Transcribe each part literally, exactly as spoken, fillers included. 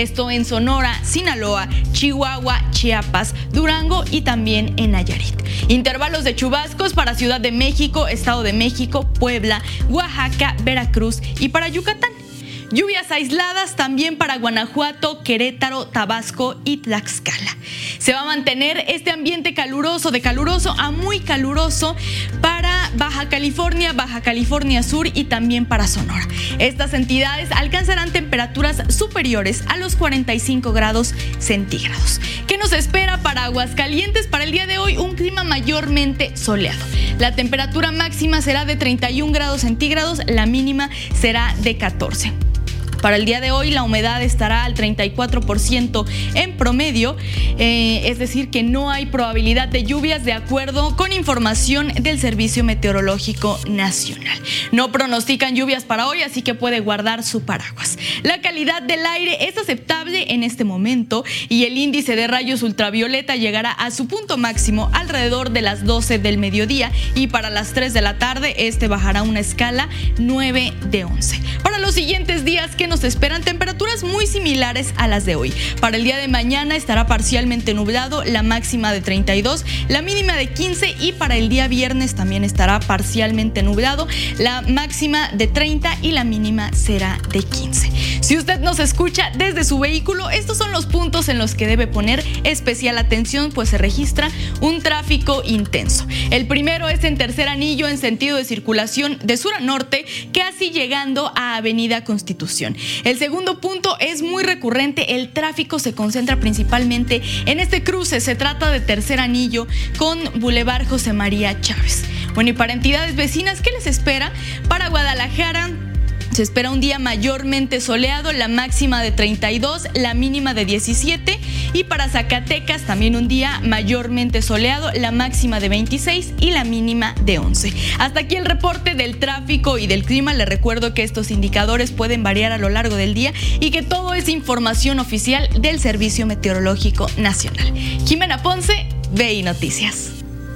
Esto en Sonora, Sinaloa, Chihuahua, Chiapas, Durango y también en Nayarit. Intervalos de chubascos para Ciudad de México, Estado de México, Puebla, Oaxaca, Veracruz y para Yucatán. Lluvias aisladas también para Guanajuato, Querétaro, Tabasco y Tlaxcala. Se va a mantener este ambiente caluroso, de caluroso a muy caluroso para Baja California, Baja California Sur y también para Sonora. Estas entidades alcanzarán temperaturas superiores a los cuarenta y cinco grados centígrados. ¿Qué nos espera para Aguascalientes? Para el día de hoy, un clima mayormente soleado. La temperatura máxima será de treinta y un grados centígrados, la mínima será de catorce. Para el día de hoy la humedad estará al treinta y cuatro por ciento en promedio, eh, es decir que no hay probabilidad de lluvias de acuerdo con información del Servicio Meteorológico Nacional. No pronostican lluvias para hoy, así que puede guardar su paraguas. La calidad del aire es aceptable en este momento y el índice de rayos ultravioleta llegará a su punto máximo alrededor de las doce del mediodía y para las tres de la tarde este bajará una escala nueve de once. Para los siguientes días que nos esperan temperaturas muy similares a las de hoy. Para el día de mañana estará parcialmente nublado, la máxima de treinta y dos, la mínima de quince y para el día viernes también estará parcialmente nublado, la máxima de treinta y la mínima será de quince. Si usted nos escucha desde su vehículo, estos son los puntos en los que debe poner especial atención, pues se registra un tráfico intenso. El primero es en Tercer Anillo en sentido de circulación de sur a norte, casi llegando a Avenida Constitución. El segundo punto es muy recurrente, el tráfico se concentra principalmente en este cruce, se trata de Tercer Anillo con Boulevard José María Chávez. Bueno, y para entidades vecinas, ¿qué les espera? Para Guadalajara se espera un día mayormente soleado, la máxima de treinta y dos, la mínima de diecisiete y para Zacatecas también un día mayormente soleado, la máxima de veintiséis y la mínima de once. Hasta aquí el reporte del tráfico y del clima. Les recuerdo que estos indicadores pueden variar a lo largo del día y que todo es información oficial del Servicio Meteorológico Nacional. Jimena Ponce, V I Noticias.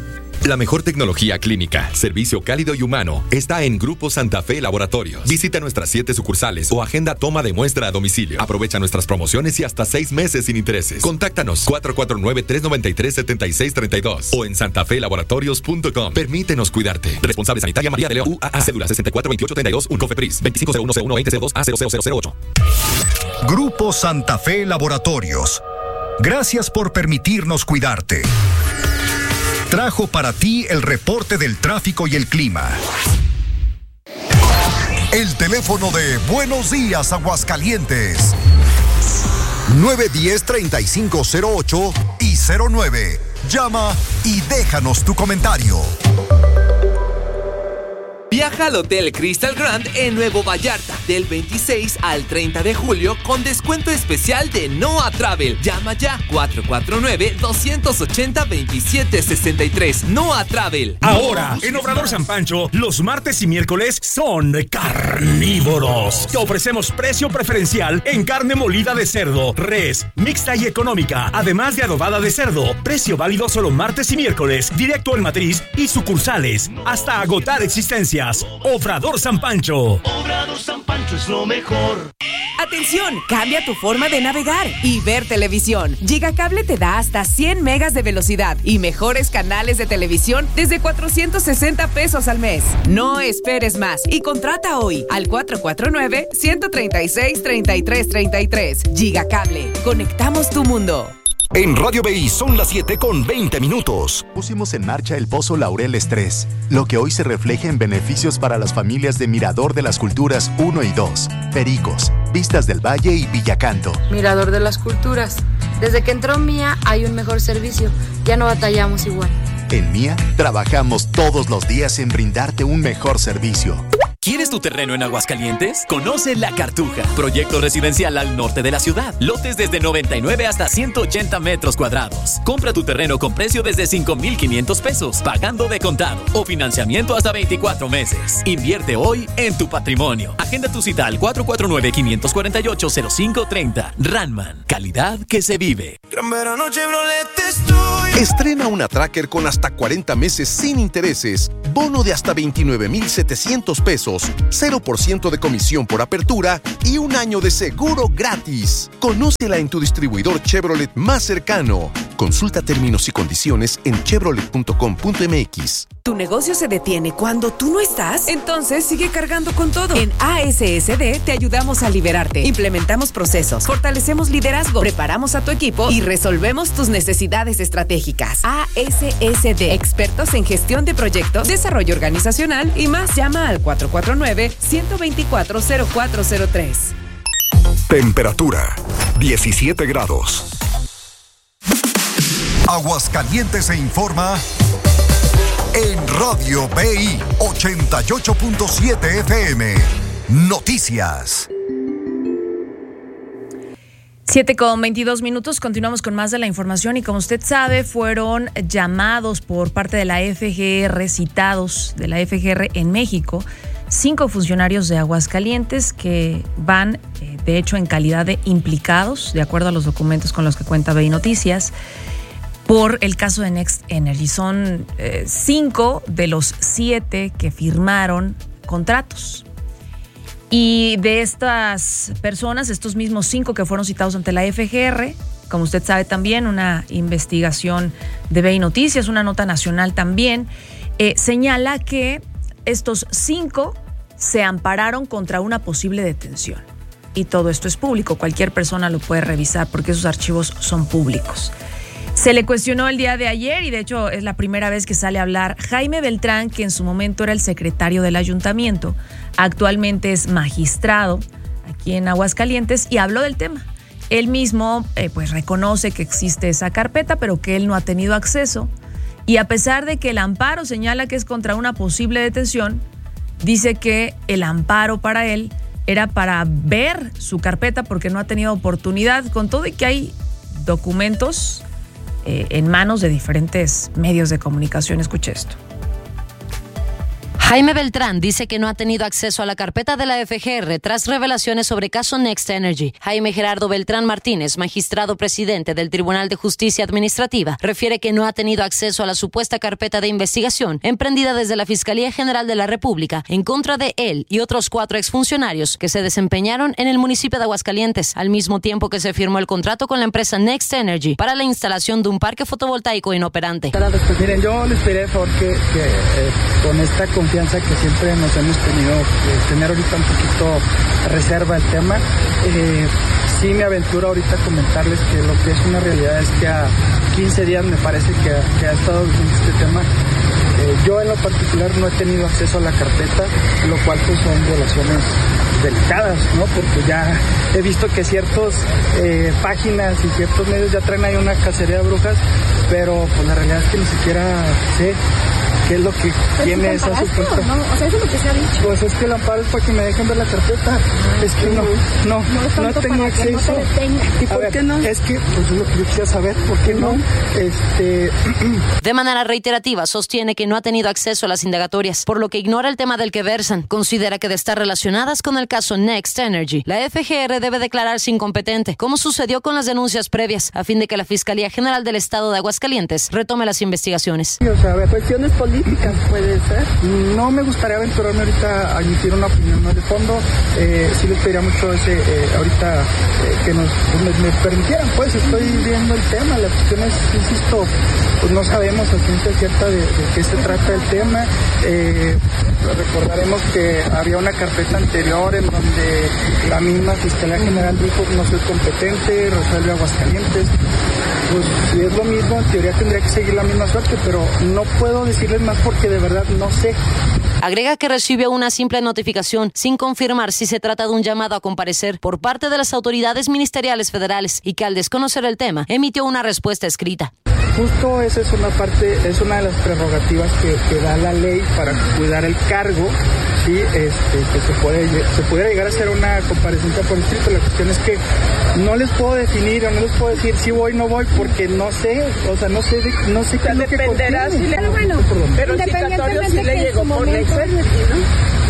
La mejor tecnología clínica, servicio cálido y humano está en Grupo Santa Fe Laboratorios. Visita nuestras siete sucursales o agenda toma de muestra a domicilio. Aprovecha nuestras promociones y hasta seis meses sin intereses. Contáctanos cuatro cuatro nueve, tres nueve tres, siete seis tres dos o en santafe laboratorios punto com. Permítenos cuidarte. Responsable Sanitaria María de León U A A. Cédula sesenta y cuatro veintiocho treinta y dos, un COFEPRIS veinticinco cero uno cero uno veinte cero dos A cero cero cero cero ocho. Grupo Santa Fe Laboratorios. Gracias por permitirnos cuidarte. Trajo para ti el reporte del tráfico y el clima. El teléfono de Buenos Días Aguascalientes. nueve uno cero, treinta y cinco cero ocho y cero nueve. Llama y déjanos tu comentario. Viaja al Hotel Crystal Grand en Nuevo Vallarta del veintiséis al treinta de julio con descuento especial de Noa Travel. Llama ya cuatro cuatro nueve, dos ocho cero, veintisiete sesenta y tres. Noa Travel. Ahora, en Obrador San Pancho, los martes y miércoles son carnívoros. Te ofrecemos precio preferencial en carne molida de cerdo, res, mixta y económica, además de adobada de cerdo. Precio válido solo martes y miércoles, directo en matriz y sucursales, hasta agotar existencias. Obrador San Pancho. Obrador San Pancho es lo mejor. Atención, cambia tu forma de navegar y ver televisión. Gigacable te da hasta cien megas de velocidad y mejores canales de televisión desde cuatrocientos sesenta pesos al mes. No esperes más y contrata hoy al cuatro cuatro nueve, uno tres seis, tres tres tres tres. Gigacable, conectamos tu mundo. En Radio B I son las siete con veinte minutos. Pusimos en marcha el Pozo Laureles tres, lo que hoy se refleja en beneficios para las familias de Mirador de las Culturas uno y dos, Pericos, Vistas del Valle y Villacanto. Mirador de las Culturas. Desde que entró Mía hay un mejor servicio. Ya no batallamos igual. En Mía trabajamos todos los días en brindarte un mejor servicio. ¿Quieres tu terreno en Aguascalientes? Conoce La Cartuja, proyecto residencial al norte de la ciudad. Lotes desde noventa y nueve hasta ciento ochenta metros cuadrados. Compra tu terreno con precio desde cinco mil quinientos pesos, pagando de contado o financiamiento hasta veinticuatro meses. Invierte hoy en tu patrimonio. Agenda tu cita al cuatro cuatro nueve, cinco cuatro ocho, cero cinco tres cero. Ranman, calidad que se vive. Gran Verano Chevrolet es tuyo. Estrena una Tracker con hasta cuarenta meses sin intereses, bono de hasta veintinueve mil setecientos pesos, cero por ciento de comisión por apertura y un año de seguro gratis. Conócela en tu distribuidor Chevrolet más cercano. Consulta términos y condiciones en chevrolet punto com punto m x. ¿Tu negocio se detiene cuando tú no estás? Entonces sigue cargando con todo. En A S S D te ayudamos a liberarte. Implementamos procesos, fortalecemos liderazgo, preparamos a tu equipo y resolvemos tus necesidades estratégicas. A S S D, expertos en gestión de proyectos, desarrollo organizacional y más. Llama al cuatro cuatro nueve, uno dos cuatro, cero cuatro cero tres. Temperatura diecisiete grados. Aguascalientes se informa en Radio B I ochenta y ocho punto siete F M. Noticias. siete con veintidós minutos, continuamos con más de la información y como usted sabe, fueron llamados por parte de la F G R, citados de la F G R en México, cinco funcionarios de Aguascalientes que van, eh, de hecho, en calidad de implicados, de acuerdo a los documentos con los que cuenta B I Noticias, por el caso de Next Energy. Son eh, cinco de los siete que firmaron contratos. Y de estas personas, estos mismos cinco que fueron citados ante la F G R, como usted sabe también, una investigación de B I Noticias, una nota nacional también, eh, señala que estos cinco se ampararon contra una posible detención. Y todo esto es público, cualquier persona lo puede revisar porque esos archivos son públicos. Se le cuestionó el día de ayer y de hecho es la primera vez que sale a hablar Jaime Beltrán, que en su momento era el secretario del ayuntamiento, actualmente es magistrado aquí en Aguascalientes y habló del tema. Él mismo eh, pues reconoce que existe esa carpeta, pero que él no ha tenido acceso y a pesar de que el amparo señala que es contra una posible detención, dice que el amparo para él era para ver su carpeta porque no ha tenido oportunidad, con todo y que hay documentos Eh, en manos de diferentes medios de comunicación. Escuche esto. Jaime Beltrán dice que no ha tenido acceso a la carpeta de la F G R tras revelaciones sobre caso Next Energy. Jaime Gerardo Beltrán Martínez, magistrado presidente del Tribunal de Justicia Administrativa, refiere que no ha tenido acceso a la supuesta carpeta de investigación emprendida desde la Fiscalía General de la República en contra de él y otros cuatro exfuncionarios que se desempeñaron en el municipio de Aguascalientes, al mismo tiempo que se firmó el contrato con la empresa Next Energy para la instalación de un parque fotovoltaico inoperante. Pues miren, yo les pediré favor que, que eh, con esta confianza que siempre nos hemos tenido, eh, tener ahorita un poquito reserva el tema. Eh, sí me aventuro ahorita a comentarles que lo que es una realidad es que a quince días me parece que, que ha estado vigente este tema. Eh, yo en lo particular no he tenido acceso a la carpeta, lo cual pues son violaciones delicadas, ¿no? Porque ya he visto que ciertas eh, páginas y ciertos medios ya traen ahí una cacería de brujas, pero pues la realidad es que ni siquiera sé qué es lo que tiene esa supuesta. ¿No? O sea, eso es lo que se ha dicho. Pues es que el amparo es para que me dejen ver la carpeta. Es que no, no, no, no tengo acceso. No ¿Y por ver, qué no? Es que, pues es lo que yo quisiera saber, ¿por qué no? Este... De manera reiterativa, sostiene que no ha tenido acceso a las indagatorias, por lo que ignora el tema del que versan. Considera que de estar relacionadas con el caso Next Energy, la F G R debe declararse incompetente, como sucedió con las denuncias previas, a fin de que la Fiscalía General del Estado de Aguascalientes retome las investigaciones. Sí, o sea, a ver, cuestiones políticas, puede ser. No me gustaría aventurarme ahorita a emitir una opinión, ¿no? De fondo, eh, sí les pediría mucho ese, eh, ahorita eh, que nos pues, me, me permitieran, pues estoy viendo el tema. La cuestión es, insisto, pues no sabemos a ciencia cierta de, de qué se trata el tema. Eh, recordaremos que había una carpeta anterior en donde la misma Fiscalía General dijo no soy competente, resuelve Aguascalientes. Pues si es lo mismo, en teoría tendría que seguir la misma suerte, pero no puedo decirles más porque de verdad no sé. Agrega que recibió una simple notificación sin confirmar si se trata de un llamado a comparecer por parte de las autoridades ministeriales federales y que al desconocer el tema emitió una respuesta escrita. Justo esa es una parte, es una de las prerrogativas que, que da la ley para cuidar el cargo, ¿sí? Este, que se puede, se pudiera llegar a hacer una comparecencia por escrito. La cuestión es que no les puedo definir o no les puedo decir si voy o no voy porque no sé, o sea, no sé, de, no sé qué es lo que contiene. Si le, bueno, pero independientemente sí le llegó por Next Energy, ¿no?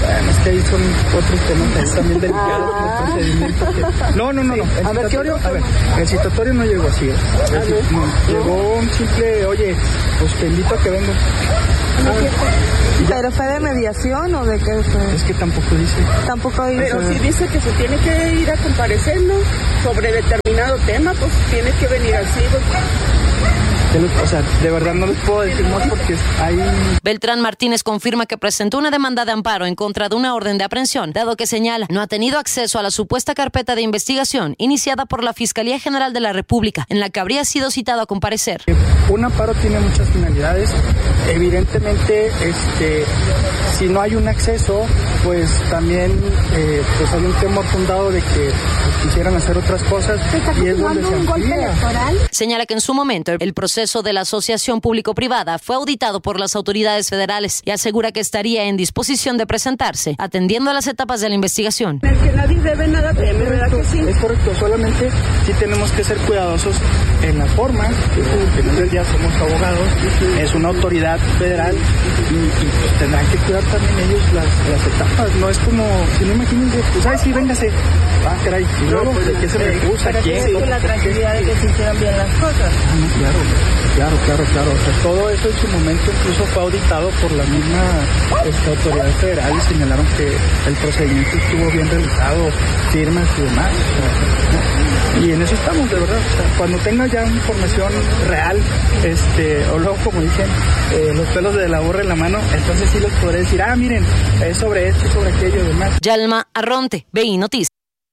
Bueno, es que ahí son otros temas ahí también delicados como el procedimiento. Que... No, no, no, no. El a, ver, citatorio, a ver, el citatorio no llegó así. ¿eh? El, no, llegó un simple, oye, pues te invito a que vengas. Ah, ¿Pero fue de mediación o de qué fue? Es que tampoco dice. Tampoco dice. Pero si dice que se tiene que ir a comparecer, ¿no? Sobre determinado tema, pues tiene que venir así. Pues. O sea, de verdad no les puedo decir más porque hay... Beltrán Martínez confirma que presentó una demanda de amparo en contra de una orden de aprehensión, dado que señala no ha tenido acceso a la supuesta carpeta de investigación iniciada por la Fiscalía General de la República, en la que habría sido citado a comparecer. Un amparo tiene muchas finalidades. Evidentemente, este, si no hay un acceso, pues también eh, pues hay un temor fundado de que pues, quisieran hacer otras cosas y es donde se amplía. Señala que en su momento el proceso de la asociación público-privada fue auditado por las autoridades federales y asegura que estaría en disposición de presentarse, atendiendo a las etapas de la investigación. El que nadie debe nada teme, ¿verdad que sí? Es correcto, solamente sí tenemos que ser cuidadosos en la forma, que al final del día somos abogados, es una autoridad federal y, y pues tendrán que cuidar también ellos las, las etapas, no es como, si no imagínense, pues ay sí, véngase, ah caray, y luego, ¿de qué se me acusa? ¿Quién? Con la tranquilidad de que se hicieran bien las cosas. Ah, no, claro. Claro, claro, claro. O sea, todo eso en su momento incluso fue auditado por la misma esta, autoridad federal y señalaron que el procedimiento estuvo bien realizado, firmas y demás. O sea, ¿no? Y en eso estamos, de verdad. O sea, cuando tenga ya información real, este, o luego como dicen, eh, los pelos de la burra en la mano, entonces sí les podré decir, ah, miren, es sobre esto, sobre aquello y demás. Yalma Arronte, B I Noticias.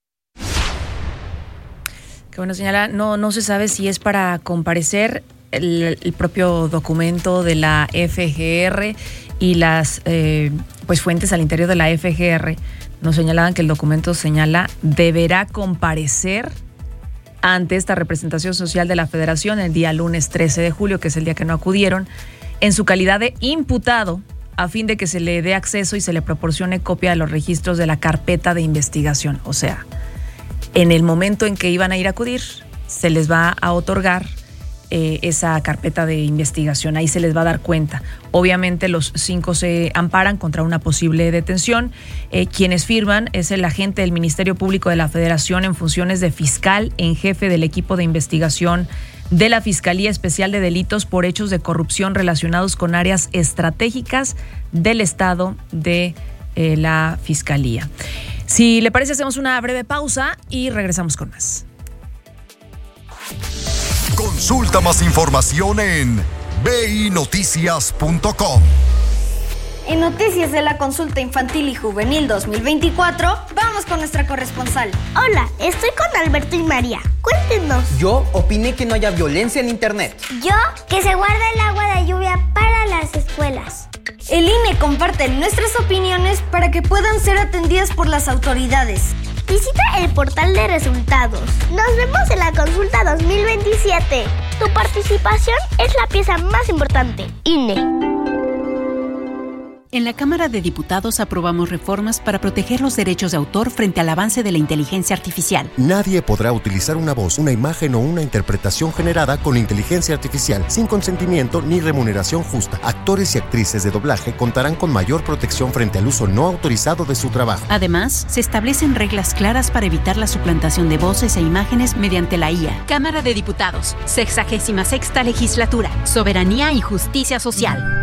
Que bueno, señala, no, no se sabe si es para comparecer. El, el propio documento de la F G R y las eh, pues fuentes al interior de la F G R nos señalaban que el documento señala deberá comparecer ante esta representación social de la Federación el día lunes trece de julio, que es el día que no acudieron, en su calidad de imputado, a fin de que se le dé acceso y se le proporcione copia de los registros de la carpeta de investigación. O sea, en el momento en que iban a ir a acudir, se les va a otorgar Eh, esa carpeta de investigación, ahí se les va a dar cuenta. Obviamente los cinco se amparan contra una posible detención. Eh, quienes firman es el agente del Ministerio Público de la Federación en funciones de fiscal en jefe del equipo de investigación de la Fiscalía Especial de Delitos por hechos de corrupción relacionados con áreas estratégicas del Estado de eh, la Fiscalía. Si le parece, hacemos una breve pausa y regresamos con más. Consulta más información en b i noticias punto com. En Noticias de la Consulta Infantil y Juvenil dos mil veinticuatro, vamos con nuestra corresponsal. Hola, estoy con Alberto y María. Cuéntenos. Yo opiné que no haya violencia en internet. Yo, que se guarda el agua de lluvia para las escuelas. El I N E comparte nuestras opiniones para que puedan ser atendidas por las autoridades. Visita el portal de resultados. Nos vemos en la consulta dos mil veintisiete. Tu participación es la pieza más importante. I N E. En la Cámara de Diputados aprobamos reformas para proteger los derechos de autor frente al avance de la inteligencia artificial. Nadie podrá utilizar una voz, una imagen o una interpretación generada con inteligencia artificial sin consentimiento ni remuneración justa. Actores y actrices de doblaje contarán con mayor protección frente al uso no autorizado de su trabajo. Además, se establecen reglas claras para evitar la suplantación de voces e imágenes mediante la I A. Cámara de Diputados, sexagésima sexta legislatura, soberanía y justicia social.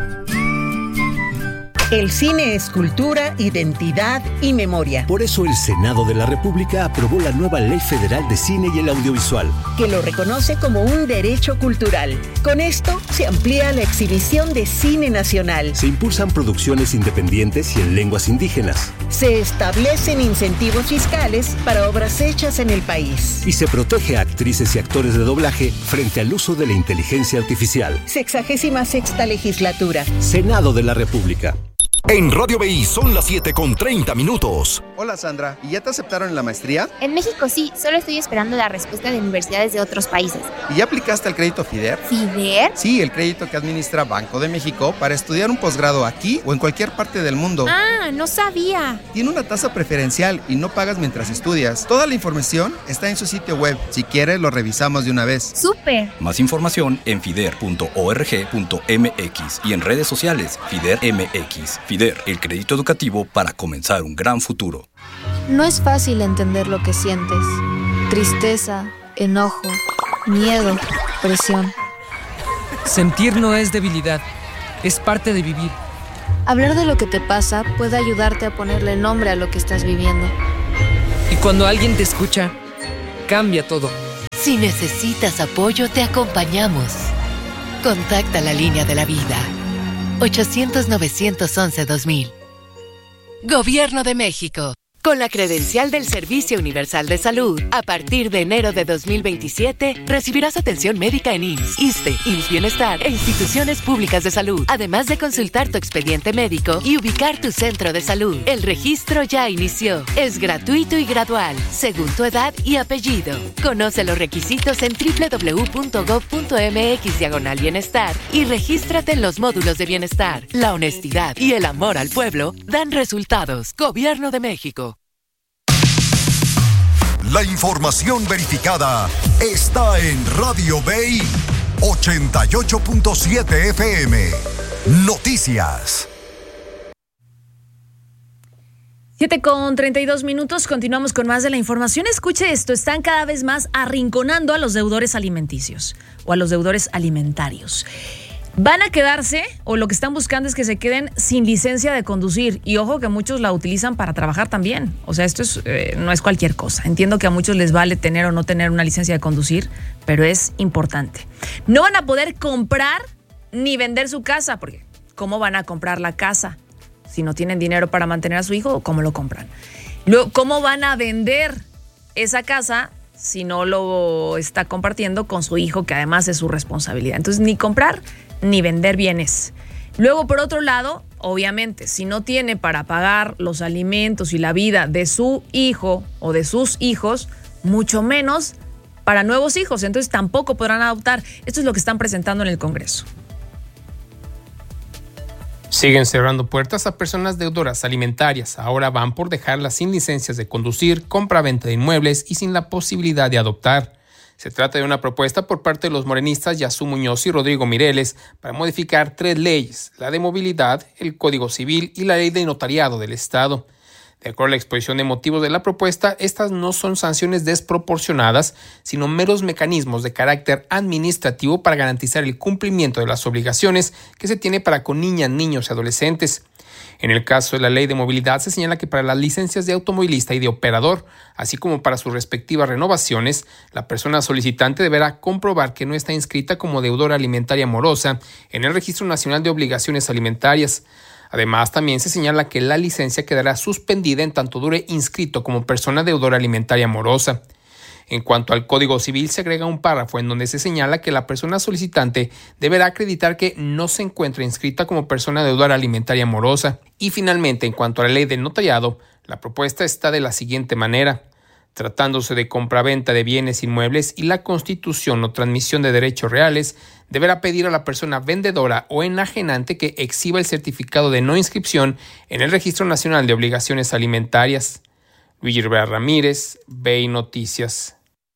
El cine es cultura, identidad y memoria. Por eso el Senado de la República aprobó la nueva Ley Federal de Cine y el Audiovisual, que lo reconoce como un derecho cultural. Con esto se amplía la exhibición de cine nacional. Se impulsan producciones independientes y en lenguas indígenas. Se establecen incentivos fiscales para obras hechas en el país. Y se protege a actrices y actores de doblaje frente al uso de la inteligencia artificial. Sexagésima sexta legislatura. Senado de la República. En Radio B I son las siete con treinta minutos. Hola Sandra, ¿y ya te aceptaron en la maestría? En México sí, solo estoy esperando la respuesta de universidades de otros países. ¿Y ya aplicaste al crédito FIDER? ¿FIDER? Sí, el crédito que administra Banco de México para estudiar un posgrado aquí o en cualquier parte del mundo. Ah, no sabía. Tiene una tasa preferencial y no pagas mientras estudias. Toda la información está en su sitio web. Si quieres, lo revisamos de una vez. ¡Súper! Más información en fider punto org punto m x y en redes sociales FIDER M X. FIDER, el crédito educativo para comenzar un gran futuro. No es fácil entender lo que sientes. Tristeza, enojo, miedo, presión. Sentir no es debilidad, es parte de vivir. Hablar de lo que te pasa puede ayudarte a ponerle nombre a lo que estás viviendo. Y cuando alguien te escucha, cambia todo. Si necesitas apoyo, te acompañamos. Contacta la línea de la vida. ochocientos, novecientos once, dos mil. Gobierno de México. Con la credencial del Servicio Universal de Salud, a partir de enero de dos mil veintisiete, recibirás atención médica en I M S S, ISSSTE, I M S S Bienestar e instituciones públicas de salud, además de consultar tu expediente médico y ubicar tu centro de salud. El registro ya inició. Es gratuito y gradual, según tu edad y apellido. Conoce los requisitos en doble u doble u doble u punto gob punto eme equis diagonal bienestar y regístrate en los módulos de bienestar. La honestidad y el amor al pueblo dan resultados. Gobierno de México. La información verificada está en Radio Bay ochenta y ocho punto siete F M. Noticias. siete con treinta y dos minutos, continuamos con más de la información. Escuche esto, están cada vez más arrinconando a los deudores alimenticios o a los deudores alimentarios. Van a quedarse, o lo que están buscando es que se queden sin licencia de conducir. Y ojo que muchos la utilizan para trabajar también. O sea, esto es, eh, no es cualquier cosa. Entiendo que a muchos les vale tener o no tener una licencia de conducir, pero es importante. No van a poder comprar ni vender su casa, porque ¿cómo van a comprar la casa? Si no tienen dinero para mantener a su hijo, ¿cómo lo compran? Luego, ¿cómo van a vender esa casa si no lo está compartiendo con su hijo, que además es su responsabilidad? Entonces, ni comprar ni vender bienes. Luego, por otro lado, obviamente, si no tiene para pagar los alimentos y la vida de su hijo o de sus hijos, mucho menos para nuevos hijos. Entonces, tampoco podrán adoptar. Esto es lo que están presentando en el Congreso. Siguen cerrando puertas a personas deudoras alimentarias. Ahora van por dejarlas sin licencias de conducir, compra-venta de inmuebles y sin la posibilidad de adoptar. Se trata de una propuesta por parte de los morenistas Yazú Muñoz y Rodrigo Mireles para modificar tres leyes: la de movilidad, el Código Civil y la ley de notariado del Estado. De acuerdo a la exposición de motivos de la propuesta, estas no son sanciones desproporcionadas, sino meros mecanismos de carácter administrativo para garantizar el cumplimiento de las obligaciones que se tiene para con niñas, niños y adolescentes. En el caso de la ley de movilidad se señala que para las licencias de automovilista y de operador, así como para sus respectivas renovaciones, la persona solicitante deberá comprobar que no está inscrita como deudora alimentaria morosa en el Registro Nacional de Obligaciones Alimentarias. Además, también se señala que la licencia quedará suspendida en tanto dure inscrito como persona deudora alimentaria morosa. En cuanto al Código Civil, se agrega un párrafo en donde se señala que la persona solicitante deberá acreditar que no se encuentra inscrita como persona deudora alimentaria morosa. Y finalmente, en cuanto a la ley del notariado, la propuesta está de la siguiente manera: tratándose de compraventa de bienes inmuebles y la constitución o transmisión de derechos reales, deberá pedir a la persona vendedora o enajenante que exhiba el certificado de no inscripción en el Registro Nacional de Obligaciones Alimentarias. Luis Rivera Ramírez, B I Noticias.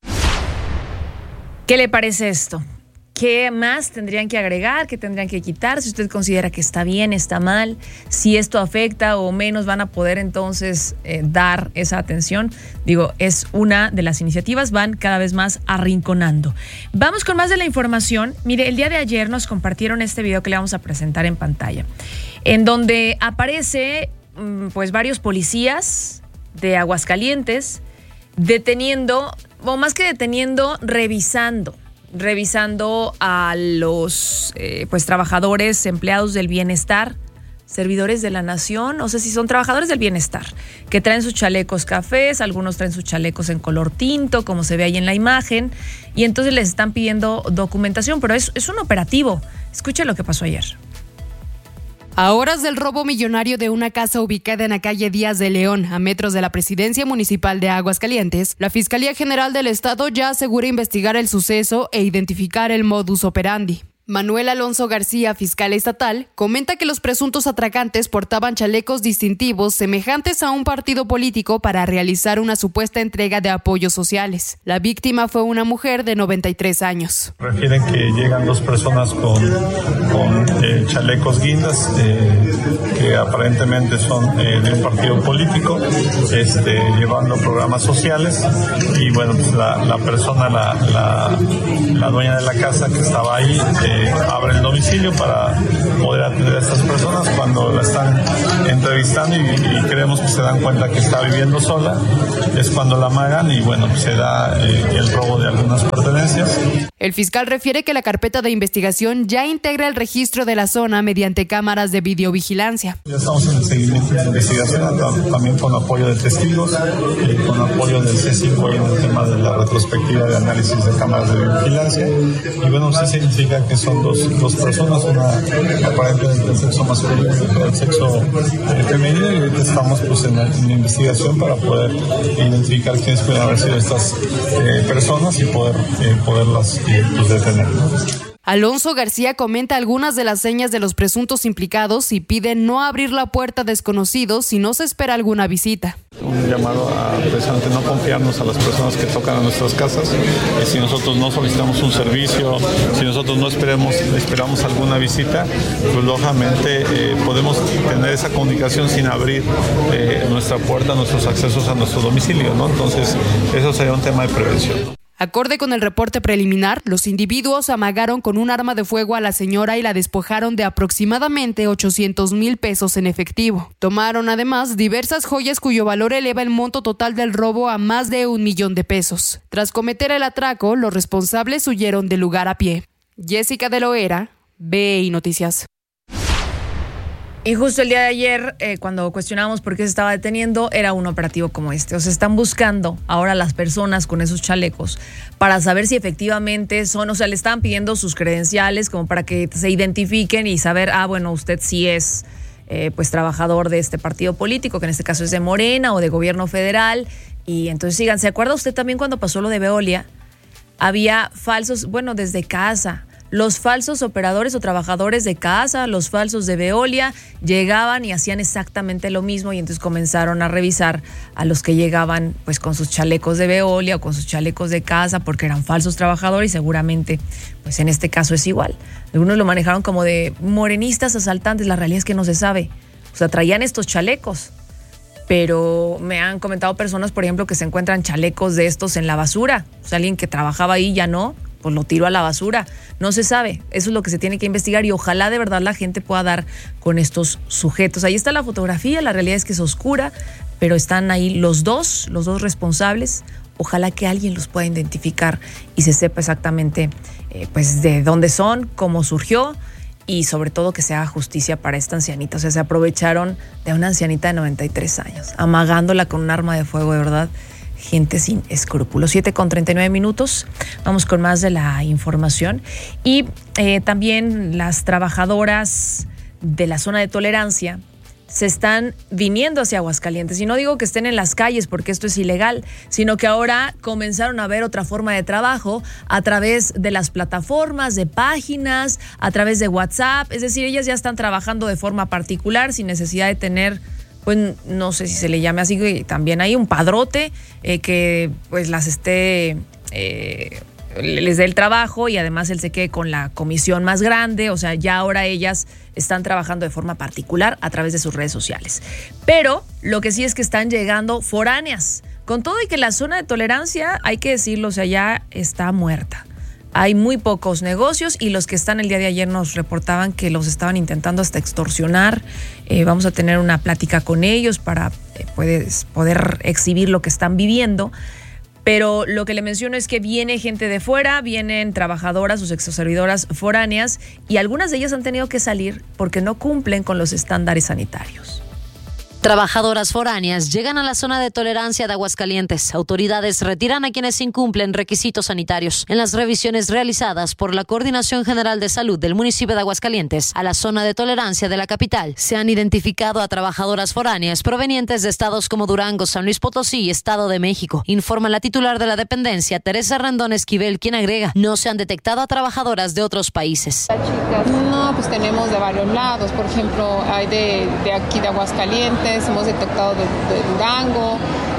¿Qué le parece esto? ¿Qué más tendrían que agregar? ¿Qué tendrían que quitar? Si usted considera que está bien, está mal, si esto afecta o menos van a poder entonces eh, dar esa atención. Digo, es una de las iniciativas, van cada vez más arrinconando. Vamos con más de la información. Mire, el día de ayer nos compartieron este video que le vamos a presentar en pantalla, en donde aparece pues varios policías de Aguascalientes deteniendo, o más que deteniendo, revisando, revisando a los eh, pues trabajadores, empleados del bienestar, servidores de la nación, no sé si son trabajadores del bienestar, que traen sus chalecos cafés, algunos traen sus chalecos en color tinto, como se ve ahí en la imagen, y entonces les están pidiendo documentación, pero es, es un operativo. Escuche lo que pasó ayer. A horas del robo millonario de una casa ubicada en la calle Díaz de León, a metros de la Presidencia Municipal de Aguascalientes, la Fiscalía General del Estado ya asegura investigar el suceso e identificar el modus operandi. Manuel Alonso García, fiscal estatal, comenta que los presuntos atracantes portaban chalecos distintivos semejantes a un partido político para realizar una supuesta entrega de apoyos sociales. La víctima fue una mujer de noventa y tres años. Refieren que llegan dos personas con, con eh, chalecos guindas, eh, que aparentemente son eh, de un partido político, este, llevando programas sociales, y bueno, pues la, la persona, la, la, la dueña de la casa que estaba ahí, eh, abre el domicilio para poder atender a estas personas. Cuando la están entrevistando y, y creemos que se dan cuenta que está viviendo sola, es cuando la amagan y bueno, pues se da eh, el robo de algunas pertenencias. El fiscal refiere que la carpeta de investigación ya integra el registro de la zona mediante cámaras de videovigilancia. Ya estamos en el seguimiento de la investigación, también con apoyo de testigos, eh, con apoyo del C cinco en el tema de la retrospectiva de análisis de cámaras de videovigilancia. Y bueno, sí significa que son dos, dos personas, una aparentemente del sexo masculino y otra del sexo eh, femenino, y ahorita estamos pues en la, en la investigación para poder identificar quiénes pueden haber sido estas eh, personas y poder eh, poderlas eh, pues, detener, ¿no? Alonso García comenta algunas de las señas de los presuntos implicados y pide no abrir la puerta a desconocidos si no se espera alguna visita. Un llamado a precisamente no confiarnos a las personas que tocan a nuestras casas. Y si nosotros no solicitamos un servicio, si nosotros no esperemos, esperamos alguna visita, pues lógicamente eh, podemos tener esa comunicación sin abrir eh, nuestra puerta, nuestros accesos a nuestro domicilio, ¿no? Entonces, eso sería un tema de prevención. Acorde con el reporte preliminar, los individuos amagaron con un arma de fuego a la señora y la despojaron de aproximadamente ochocientos mil pesos en efectivo. Tomaron además diversas joyas cuyo valor eleva el monto total del robo a más de un millón de pesos. Tras cometer el atraco, los responsables huyeron del lugar a pie. Jessica de Loera, B I Noticias. Y justo el día de ayer, eh, cuando cuestionábamos por qué se estaba deteniendo, era un operativo como este. O sea, están buscando ahora las personas con esos chalecos para saber si efectivamente son, o sea, le estaban pidiendo sus credenciales como para que se identifiquen y saber, ah, bueno, usted sí es eh, pues trabajador de este partido político, que en este caso es de Morena o de gobierno federal. Y entonces sigan, ¿se acuerda usted también cuando pasó lo de Veolia? Había falsos, bueno, desde casa. Los falsos operadores o trabajadores de casa, los falsos de Veolia, llegaban y hacían exactamente lo mismo, y entonces comenzaron a revisar a los que llegaban pues con sus chalecos de Veolia o con sus chalecos de casa porque eran falsos trabajadores, y seguramente pues en este caso es igual. Algunos lo manejaron como de morenistas asaltantes, la realidad es que no se sabe. O sea, traían estos chalecos, pero me han comentado personas, por ejemplo, que se encuentran chalecos de estos en la basura. O sea, alguien que trabajaba ahí ya no, pues lo tiró a la basura. No se sabe. Eso es lo que se tiene que investigar, y ojalá de verdad la gente pueda dar con estos sujetos. Ahí está la fotografía, la realidad es que es oscura, pero están ahí los dos, los dos responsables. Ojalá que alguien los pueda identificar y se sepa exactamente eh, pues de dónde son, cómo surgió, y sobre todo que se haga justicia para esta ancianita. O sea, se aprovecharon de una ancianita de noventa y tres años, amagándola con un arma de fuego, de verdad. Gente sin escrúpulos. siete con treinta y nueve minutos. Vamos con más de la información. Y eh, también las trabajadoras de la zona de tolerancia se están viniendo hacia Aguascalientes. Y no digo que estén en las calles porque esto es ilegal, sino que ahora comenzaron a ver otra forma de trabajo a través de las plataformas, de páginas, a través de WhatsApp. Es decir, ellas ya están trabajando de forma particular sin necesidad de tener, pues no sé si se le llame así, también hay un padrote eh, que pues las esté, eh, les dé el trabajo, y además él se quede con la comisión más grande. O sea, ya ahora ellas están trabajando de forma particular a través de sus redes sociales. Pero lo que sí es que están llegando foráneas, con todo y que la zona de tolerancia, hay que decirlo, o sea, ya está muerta. Hay muy pocos negocios, y los que están el día de ayer nos reportaban que los estaban intentando hasta extorsionar. Eh, vamos a tener una plática con ellos para eh, puedes, poder exhibir lo que están viviendo. Pero lo que le menciono es que viene gente de fuera, vienen trabajadoras o sexoservidoras foráneas, y algunas de ellas han tenido que salir porque no cumplen con los estándares sanitarios. Trabajadoras foráneas llegan a la zona de tolerancia de Aguascalientes. Autoridades retiran a quienes incumplen requisitos sanitarios. En las revisiones realizadas por la Coordinación General de Salud del municipio de Aguascalientes a la zona de tolerancia de la capital, se han identificado a trabajadoras foráneas provenientes de estados como Durango, San Luis Potosí y Estado de México. Informa la titular de la dependencia, Teresa Rendón Esquivel, quien agrega, no se han detectado a trabajadoras de otros países. No, pues tenemos de varios lados. Por ejemplo, hay de, de aquí de Aguascalientes, hemos detectado de, de Durango,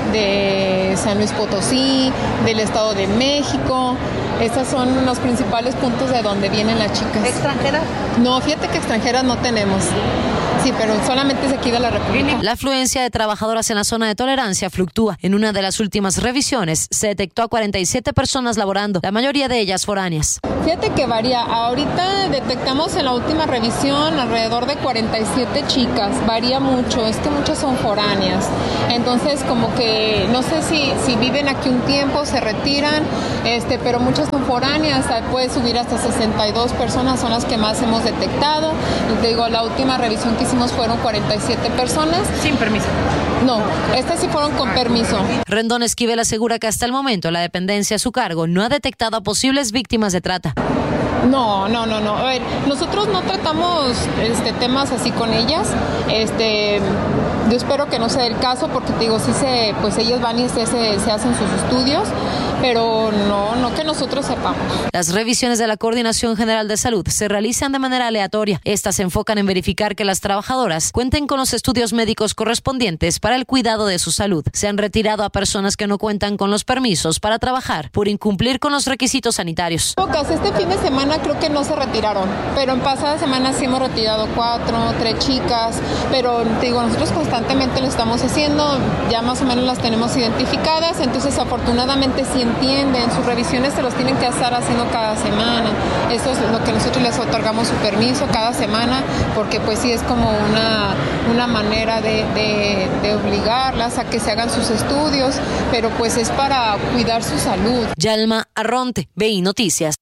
de San Luis Potosí, del Estado de México. Estos son los principales puntos de donde vienen las chicas. ¿Extranjeras? No, fíjate que extranjeras no tenemos. Sí, pero solamente es aquí de la República. La afluencia de trabajadoras en la zona de tolerancia fluctúa. En una de las últimas revisiones se detectó a cuarenta y siete personas laborando, la mayoría de ellas foráneas. Fíjate que varía. Ahorita detectamos en la última revisión alrededor de cuarenta y siete chicas. Varía mucho, es que muchas son foráneas. Entonces, como que no sé si, si viven aquí un tiempo, se retiran, este, pero muchas son foráneas. Puede subir hasta sesenta y dos personas, son las que más hemos detectado. Y te digo, la última revisión que hicimos fueron cuarenta y siete personas. Sin permiso. No, estas sí fueron con permiso. Rendón Esquivel asegura que hasta el momento la dependencia a su cargo no ha detectado a posibles víctimas de trata. No, no, no, no. A ver, nosotros no tratamos este, temas así con ellas. Este, yo espero que no sea el caso porque te digo, sí se, pues ellos van y se, se, se hacen sus estudios, pero no, no que nosotros sepamos. Las revisiones de la Coordinación General de Salud se realizan de manera aleatoria. Estas se enfocan en verificar que las trabajadoras cuenten con los estudios médicos correspondientes para el cuidado de su salud. Se han retirado a personas que no cuentan con los permisos para trabajar por incumplir con los requisitos sanitarios. Este fin de semana creo que no se retiraron, pero en pasadas semanas sí hemos retirado cuatro, tres chicas, pero te digo, nosotros constantemente lo estamos haciendo, ya más o menos las tenemos identificadas, entonces afortunadamente sí entienden, sus revisiones se los tienen que estar haciendo cada semana. Eso es lo que nosotros les otorgamos su permiso cada semana, porque pues sí es como una, una manera de, de, de obligarlas a que se hagan sus estudios, pero pues es para cuidar su salud. Yalma Arronte, B I Noticias.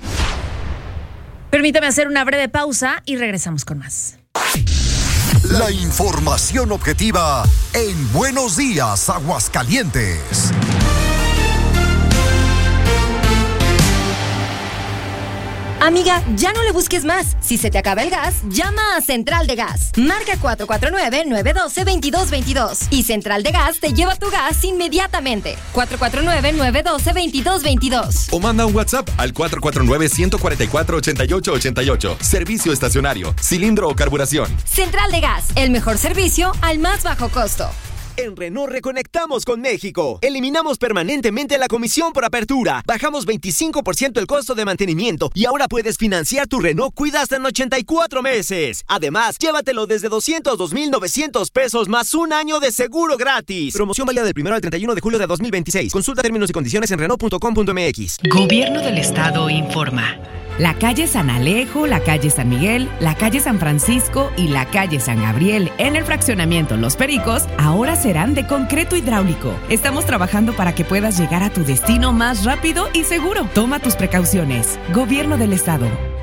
Permítame hacer una breve pausa y regresamos con más. La información objetiva en Buenos Días, Aguascalientes. Amiga, ya no le busques más. Si se te acaba el gas, llama a Central de Gas. Marca cuatro cuatro nueve, nueve uno dos, dos dos dos y Central de Gas te lleva tu gas inmediatamente. cuatro cuatro nueve, nueve uno dos, dos dos dos. O manda un WhatsApp al cuatro cuatro nueve, uno cuatro cuatro, ocho ocho ocho ocho. Servicio estacionario, cilindro o carburación. Central de Gas, el mejor servicio al más bajo costo. En Renault reconectamos con México. Eliminamos permanentemente la comisión por apertura. Bajamos veinticinco por ciento el costo de mantenimiento y ahora puedes financiar tu Renault Cuida hasta en ochenta y cuatro meses. Además, llévatelo desde doscientos dos mil novecientos pesos más un año de seguro gratis. Promoción válida del primero al treinta y uno de julio de dos mil veintiséis. Consulta términos y condiciones en renault punto com punto m x. Gobierno del Estado informa. La calle San Alejo, la calle San Miguel, la calle San Francisco y la calle San Gabriel en el fraccionamiento Los Pericos ahora serán de concreto hidráulico. Estamos trabajando para que puedas llegar a tu destino más rápido y seguro. Toma tus precauciones. Gobierno del Estado.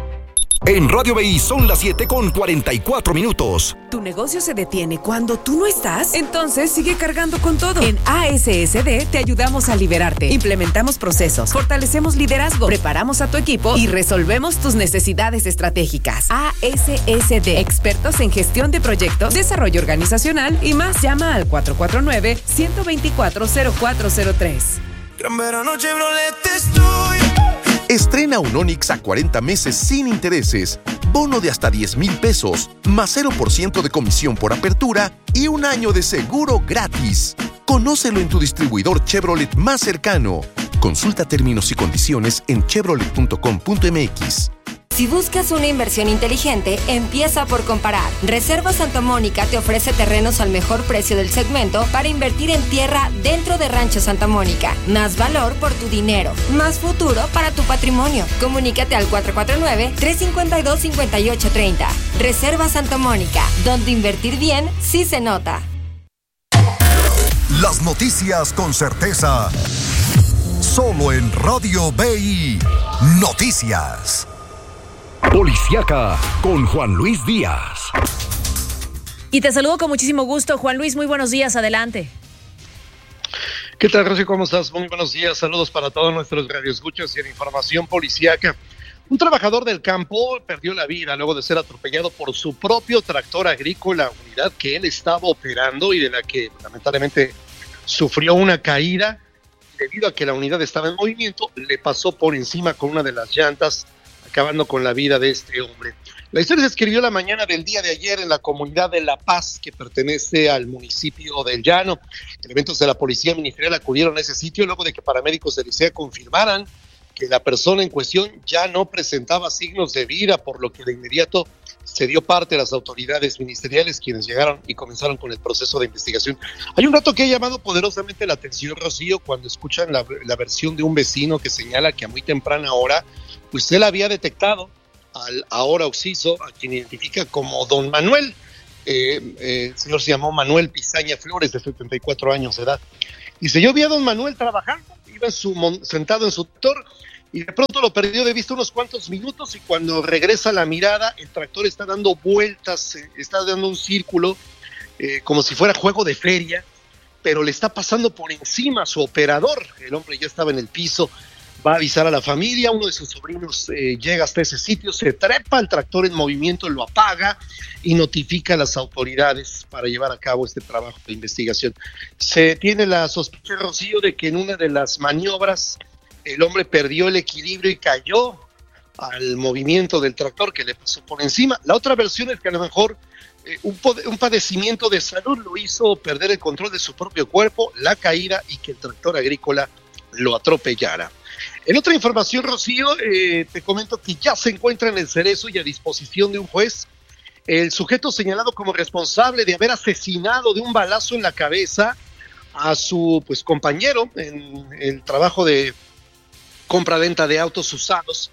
En Radio B I son las siete con cuarenta y cuatro minutos. ¿Tu negocio se detiene cuando tú no estás? Entonces sigue cargando con todo. En A S S D te ayudamos a liberarte. Implementamos procesos, fortalecemos liderazgo, preparamos a tu equipo y resolvemos tus necesidades estratégicas. A S S D, expertos en gestión de proyectos, desarrollo organizacional y más. Llama al cuatro cuatro nueve, uno dos cuatro, cero cuatro cero tres. Gran verano Chevrolet estoy. Estrena un Onix a cuarenta meses sin intereses, bono de hasta diez mil pesos, más cero por ciento de comisión por apertura y un año de seguro gratis. Conócelo en tu distribuidor Chevrolet más cercano. Consulta términos y condiciones en chevrolet punto com punto m x. Si buscas una inversión inteligente, empieza por comparar. Reserva Santa Mónica te ofrece terrenos al mejor precio del segmento para invertir en tierra dentro de Rancho Santa Mónica. Más valor por tu dinero, más futuro para tu patrimonio. Comunícate al cuatro cuatro nueve, tres cinco dos, cinco ocho tres cero. Reserva Santa Mónica, donde invertir bien sí se nota. Las noticias con certeza, solo en Radio B I Noticias. Policiaca con Juan Luis Díaz. Y te saludo con muchísimo gusto. Juan Luis, muy buenos días, adelante. ¿Qué tal, Rosy? ¿Cómo estás? Muy buenos días. Saludos para todos nuestros radioescuchas y en información policíaca. Un trabajador del campo perdió la vida luego de ser atropellado por su propio tractor agrícola, unidad que él estaba operando y de la que lamentablemente sufrió una caída. Debido a que la unidad estaba en movimiento, le pasó por encima con una de las llantas, acabando con la vida de este hombre. La historia se escribió la mañana del día de ayer en la comunidad de La Paz, que pertenece al municipio del Llano. Elementos de la policía ministerial acudieron a ese sitio luego de que paramédicos del Licea confirmaran que la persona en cuestión ya no presentaba signos de vida, por lo que de inmediato se dio parte a las autoridades ministeriales, quienes llegaron y comenzaron con el proceso de investigación. Hay un dato que ha llamado poderosamente la atención, Rocío, cuando escuchan la, la versión de un vecino que señala que a muy temprana hora, pues él había detectado al ahora occiso, a quien identifica como don Manuel. Eh, eh, el señor se llamó Manuel Pizaña Flores, de setenta y cuatro años de edad. Dice, yo vi a don Manuel trabajando, iba en su, sentado en su tractor, y de pronto lo perdió de vista unos cuantos minutos, y cuando regresa la mirada, el tractor está dando vueltas, eh, está dando un círculo, eh, como si fuera juego de feria, pero le está pasando por encima a su operador. El hombre ya estaba en el piso, va a avisar a la familia, uno de sus sobrinos eh, llega hasta ese sitio, se trepa al tractor en movimiento, lo apaga y notifica a las autoridades para llevar a cabo este trabajo de investigación. Se tiene la sospecha, Rocío, de que en una de las maniobras el hombre perdió el equilibrio y cayó al movimiento del tractor que le pasó por encima. La otra versión es que a lo mejor eh, un, un padecimiento de salud lo hizo perder el control de su propio cuerpo, la caída y que el tractor agrícola lo atropellara. En otra información, Rocío, eh, te comento que ya se encuentra en el Cerezo y a disposición de un juez el sujeto señalado como responsable de haber asesinado de un balazo en la cabeza a su pues compañero en el trabajo de compra-venta de autos usados,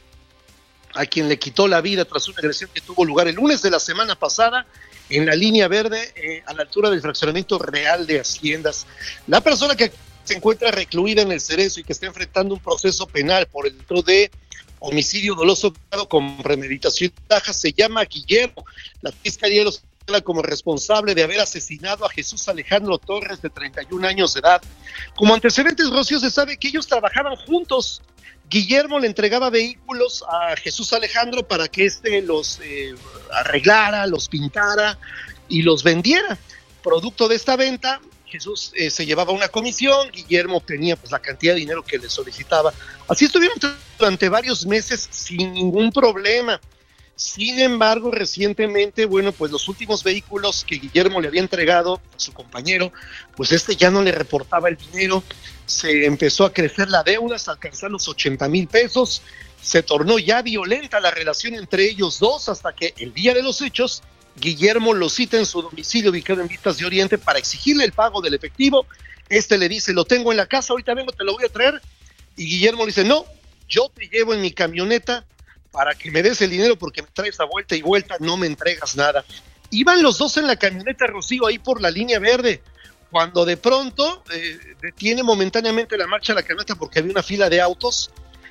a quien le quitó la vida tras una agresión que tuvo lugar el lunes de la semana pasada en la línea verde, eh, a la altura del fraccionamiento Real de Haciendas. La persona que se encuentra recluida en el Cerezo y que está enfrentando un proceso penal por el delito de homicidio doloso con premeditación baja se llama Guillermo. La Fiscalía lo señala como responsable de haber asesinado a Jesús Alejandro Torres, de treinta y un años de edad. Como antecedentes, Rocío, se sabe que ellos trabajaban juntos. Guillermo le entregaba vehículos a Jesús Alejandro para que éste los eh, arreglara, los pintara y los vendiera. Producto de esta venta, Jesús eh, se llevaba una comisión, Guillermo obtenía pues la cantidad de dinero que le solicitaba. Así estuvieron durante varios meses sin ningún problema. Sin embargo, recientemente, bueno, pues los últimos vehículos que Guillermo le había entregado a su compañero, pues este ya no le reportaba el dinero, se empezó a crecer la deuda hasta alcanzar los ochenta mil pesos, se tornó ya violenta la relación entre ellos dos hasta que el día de los hechos, Guillermo lo cita en su domicilio ubicado en Vistas de Oriente para exigirle el pago del efectivo. Este le dice, lo tengo en la casa, ahorita vengo, te lo voy a traer. Y Guillermo le dice, no, yo te llevo en mi camioneta para que me des el dinero porque me traes a vuelta y vuelta, no me entregas nada. Iban los dos en la camioneta, Rocío, ahí por la línea verde, cuando de pronto eh, detiene momentáneamente la marcha de la camioneta porque había una fila de autos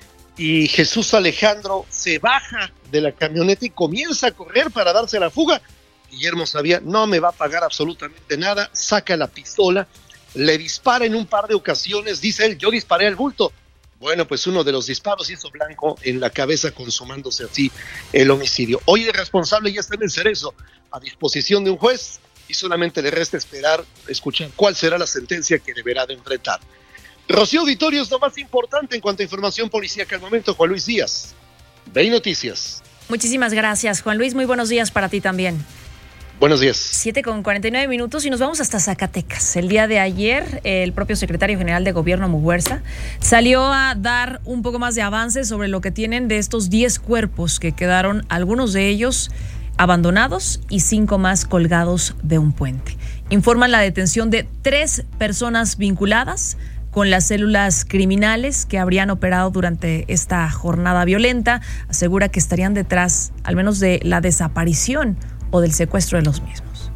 y Jesús Alejandro se baja de la camioneta y comienza a correr para darse la fuga. Guillermo sabía, no me va a pagar absolutamente nada, saca la pistola, le dispara en un par de ocasiones, dice él, yo disparé al bulto. Bueno, pues uno de los disparos hizo blanco en la cabeza, consumándose así el homicidio. Hoy el responsable ya está en el Cerezo, a disposición de un juez, y solamente le resta esperar, escuchar cuál será la sentencia que deberá de enfrentar. Rocío Auditorio, es lo más importante en cuanto a información policíaca al momento. Juan Luis Díaz, Ve Noticias. Muchísimas gracias, Juan Luis. Muy buenos días para ti también. Buenos días. siete con cuarenta y nueve minutos y nos vamos hasta Zacatecas. El día de ayer, el propio secretario general de Gobierno, Muguerza, salió a dar un poco más de avances sobre lo que tienen de estos diez cuerpos que quedaron, algunos de ellos abandonados y cinco más colgados de un puente. Informan la detención de tres personas vinculadas con las células criminales que habrían operado durante esta jornada violenta. Asegura que estarían detrás, al menos, de la desaparición o del secuestro de los mismos.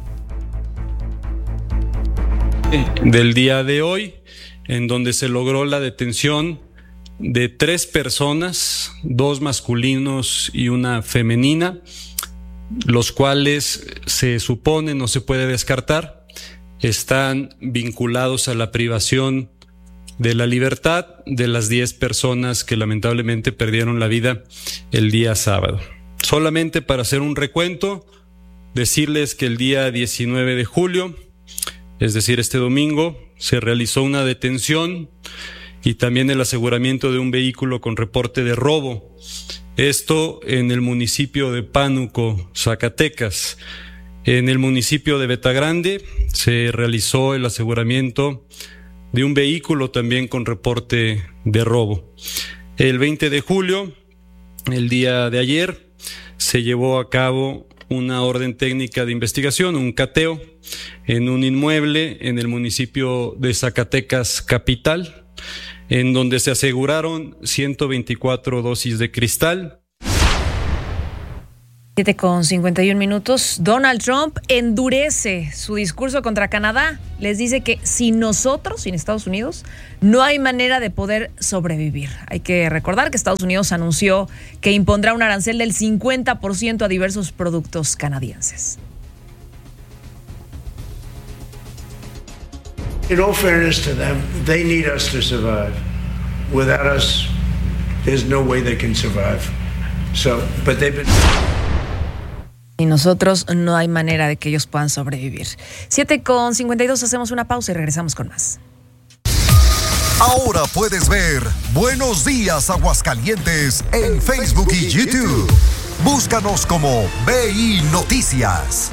Del día de hoy, en donde se logró la detención de tres personas, dos masculinos y una femenina, los cuales se supone, no se puede descartar, están vinculados a la privación de la libertad de las diez personas que lamentablemente perdieron la vida el día sábado. Solamente para hacer un recuento, decirles que el día diecinueve de julio, es decir, este domingo, se realizó una detención y también el aseguramiento de un vehículo con reporte de robo. Esto en el municipio de Pánuco, Zacatecas. En el municipio de Betagrande se realizó el aseguramiento de un vehículo también con reporte de robo. El veinte de julio, el día de ayer, se llevó a cabo una orden técnica de investigación, un cateo, en un inmueble en el municipio de Zacatecas capital, en donde se aseguraron ciento veinticuatro dosis de cristal. siete con cincuenta y un minutos. Donald Trump endurece su discurso contra Canadá. Les dice que sin nosotros, sin Estados Unidos, no hay manera de poder sobrevivir. Hay que recordar que Estados Unidos anunció que impondrá un arancel del cincuenta por ciento a diversos productos canadienses. In all fairness to them, they need us to survive. Without us, there's no way they can survive. So, but they've been... Y nosotros no hay manera de que ellos puedan sobrevivir. siete con cincuenta y dos, hacemos una pausa y regresamos con más. Ahora puedes ver Buenos Días Aguascalientes en Facebook y YouTube. Búscanos como B I Noticias.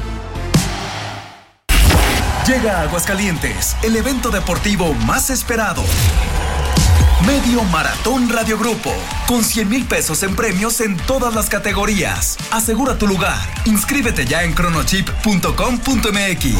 Llega a Aguascalientes, el evento deportivo más esperado. Medio Maratón Radio Grupo, con cien mil pesos en premios en todas las categorías. Asegura tu lugar. Inscríbete ya en cronochip punto com punto m x.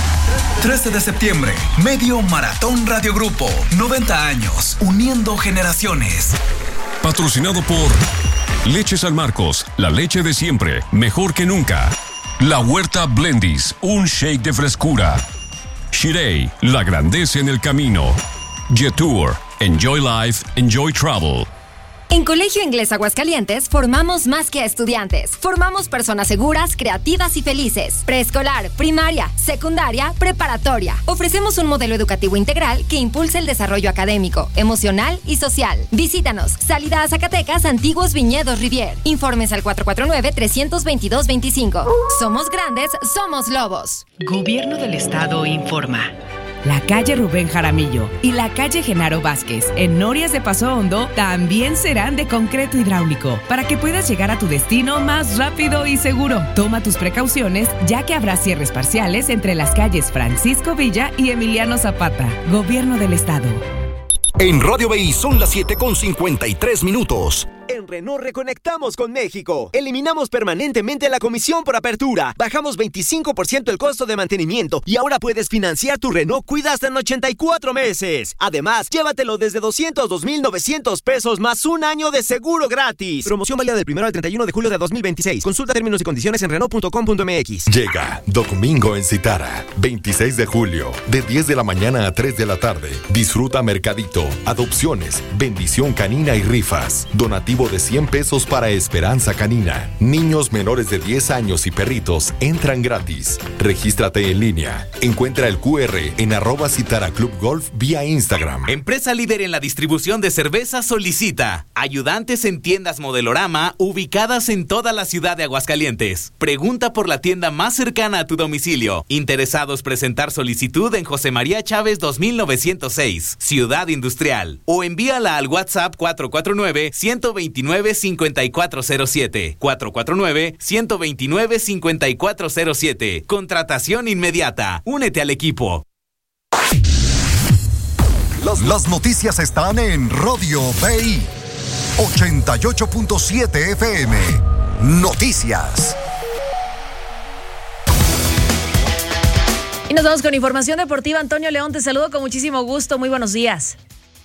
trece de septiembre, Medio Maratón Radio Grupo. noventa años, uniendo generaciones. Patrocinado por Leche San Marcos, la leche de siempre, mejor que nunca. La Huerta Blendis, un shake de frescura. Shirei, la grandeza en el camino. Jetour, enjoy life, enjoy travel. En Colegio Inglés Aguascalientes formamos más que a estudiantes. Formamos personas seguras, creativas y felices. Preescolar, primaria, secundaria, preparatoria. Ofrecemos un modelo educativo integral que impulsa el desarrollo académico, emocional y social. Visítanos. Salida a Zacatecas, Antiguos Viñedos Rivier. Informes al cuatro cuatro nueve, tres dos dos, dos cinco. Somos grandes, somos lobos. Gobierno del Estado informa. La calle Rubén Jaramillo y la calle Genaro Vázquez en Norias de Paso Hondo también serán de concreto hidráulico para que puedas llegar a tu destino más rápido y seguro. Toma tus precauciones ya que habrá cierres parciales entre las calles Francisco Villa y Emiliano Zapata. Gobierno del Estado. En Radio B I son las siete con cincuenta y tres minutos. En Renault reconectamos con México. Eliminamos permanentemente la comisión por apertura. Bajamos veinticinco por ciento el costo de mantenimiento y ahora puedes financiar tu Renault Kwid hasta en ochenta y cuatro meses. Además, llévatelo desde doscientos dos mil novecientos pesos más un año de seguro gratis. Promoción válida del primero al treinta y uno de julio de dos mil veintiséis. Consulta términos y condiciones en renault punto com punto m x. Llega Domingo en Citara, veintiséis de julio, de diez de la mañana a tres de la tarde. Disfruta mercadito, adopciones, bendición canina y rifas. Donativo de cien pesos para Esperanza Canina. Niños menores de diez años y perritos entran gratis. Regístrate en línea. Encuentra el Q R en arroba Citara Club Golf vía Instagram. Empresa líder en la distribución de cerveza solicita ayudantes en tiendas Modelorama ubicadas en toda la ciudad de Aguascalientes. Pregunta por la tienda más cercana a tu domicilio. Interesados presentar solicitud en José María Chávez dos mil novecientos seis, Ciudad Industrial, o envíala al WhatsApp cuatro cuatro nueve, uno dos nueve, cinco cuatro cero siete, cuatro cuatro nueve, uno dos nueve, cinco cuatro cero siete. Contratación inmediata. Únete al equipo. Las, las noticias están en Radio B I ochenta y ocho punto siete F M. Noticias. Y nos vamos con información deportiva. Antonio León, te saludo con muchísimo gusto. Muy buenos días.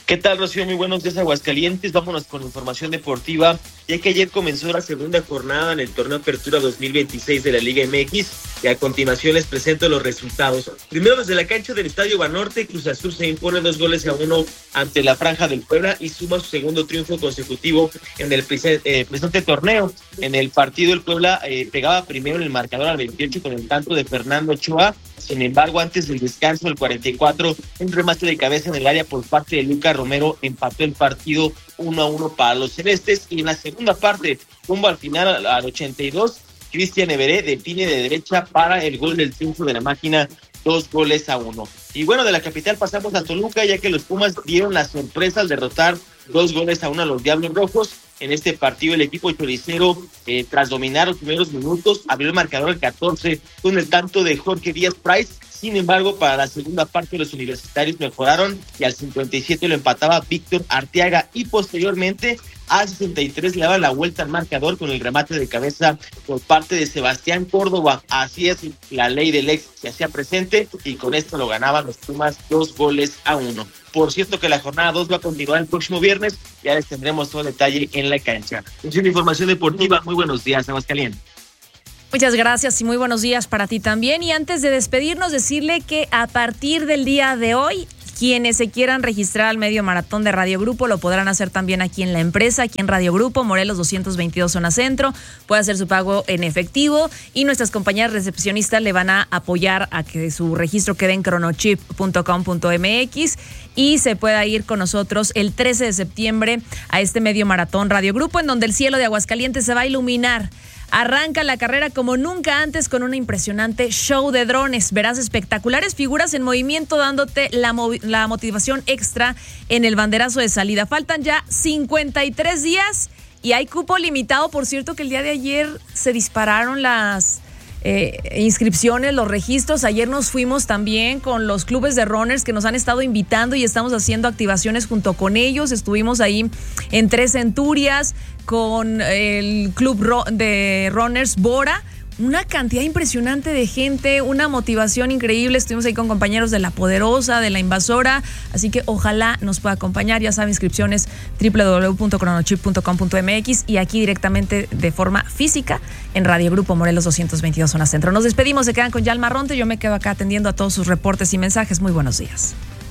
¿Qué tal, Rocío? Muy buenos días, Aguascalientes. Vámonos con información deportiva, ya que ayer comenzó la segunda jornada en el torneo Apertura dos mil veintiséis de la Liga M X, y a continuación les presento los resultados. Primero, desde la cancha del Estadio Banorte, Cruz Azul se impone dos goles a uno ante la Franja del Puebla y suma su segundo triunfo consecutivo en el presente, eh, presente torneo. En el partido, el Puebla eh, pegaba primero en el marcador al veintiocho con el tanto de Fernando Ochoa. Sin embargo, antes del descanso, el cuarenta y cuatro, un remate de cabeza en el área por parte de Lucas Romero empató el partido uno a uno para los celestes. Y en la segunda parte, rumbo al final, al, al ochenta y dos, Cristian Everé define de derecha para el gol del triunfo de la máquina, dos goles a uno. Y bueno, de la capital pasamos a Toluca, ya que los Pumas dieron la sorpresa al derrotar dos goles a uno a los Diablos Rojos. En este partido, el equipo choricero, eh, tras dominar los primeros minutos, abrió el marcador al catorce con el tanto de Jorge Díaz Price. Sin embargo, para la segunda parte, los universitarios mejoraron y al cincuenta y siete lo empataba Víctor Arteaga, y posteriormente al sesenta y tres le daban la vuelta al marcador con el remate de cabeza por parte de Sebastián Córdoba. Así es, la ley del ex se hacía presente y con esto lo ganaban los Pumas dos goles a uno. Por cierto que la jornada dos va a continuar el próximo viernes, ya les tendremos todo el detalle en la cancha. Es una información deportiva. Muy buenos días, Aguascalientes. Muchas gracias y muy buenos días para ti también. Y antes de despedirnos, decirle que a partir del día de hoy, quienes se quieran registrar al medio maratón de Radio Grupo lo podrán hacer también aquí en la empresa, aquí en Radio Grupo, Morelos doscientos veintidós, zona centro. Puede hacer su pago en efectivo y nuestras compañeras recepcionistas le van a apoyar a que su registro quede en cronochip punto com punto m x y se pueda ir con nosotros el trece de septiembre a este medio maratón Radio Grupo, en donde el cielo de Aguascalientes se va a iluminar. Arranca la carrera como nunca antes con un impresionante show de drones. Verás espectaculares figuras en movimiento dándote la, movi- la motivación extra en el banderazo de salida. Faltan ya cincuenta y tres días y hay cupo limitado. Por cierto que el día de ayer se dispararon las eh, inscripciones, los registros. Ayer nos fuimos también con los clubes de runners que nos han estado invitando y estamos haciendo activaciones junto con ellos. Estuvimos ahí en Tres Centurias con el club de runners Bora, una cantidad impresionante de gente, una motivación increíble. Estuvimos ahí con compañeros de La Poderosa, de La Invasora, así que ojalá nos pueda acompañar. Ya saben, inscripciones doble u doble u doble u punto cronochip punto com punto m x y aquí directamente de forma física en Radio Grupo Morelos doscientos veintidós, zona centro. Nos despedimos, se quedan con Yalma Ronte, yo me quedo acá atendiendo a todos sus reportes y mensajes. Muy buenos días.